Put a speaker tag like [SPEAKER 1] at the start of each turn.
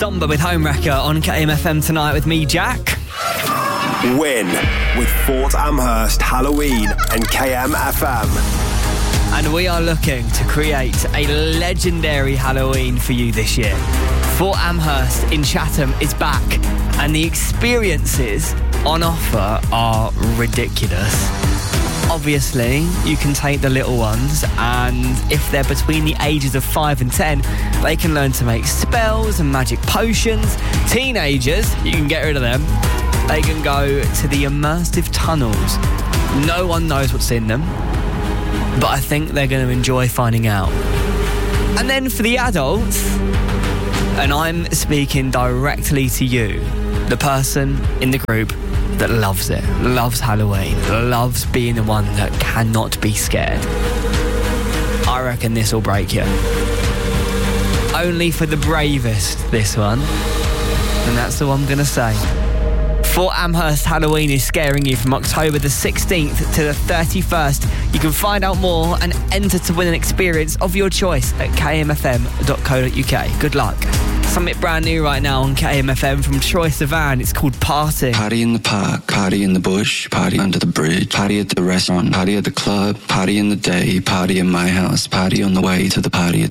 [SPEAKER 1] Somber with Homewrecker on KMFM tonight with me, Jack.
[SPEAKER 2] Win with Fort Amherst Halloween and KMFM.
[SPEAKER 1] And we are looking to create a legendary Halloween for you this year. Fort Amherst in Chatham is back, and the experiences on offer are ridiculous. Obviously, you can take the little ones, and if they're between the ages of 5 and 10, they can learn to make spells and magic potions. Teenagers, you can get rid of them. They can go to the immersive tunnels. No one knows what's in them, but I think they're going to enjoy finding out. And then for the adults, and I'm speaking directly to you, the person in the group that loves it, loves Halloween, loves being the one that cannot be scared. I reckon this will break you. Only for the bravest, this one. And that's all I'm going to say. Fort Amherst Halloween is scaring you from October the 16th to the 31st. You can find out more and enter to win an experience of your choice at kmfm.co.uk. Good luck. Something brand new right now on KMFM from Troye Sivan. It's called Party.
[SPEAKER 3] Party in the park, party in the bush, party under the bridge, party at the restaurant, party at the club, party in the day, party in my house, party on the way to the party.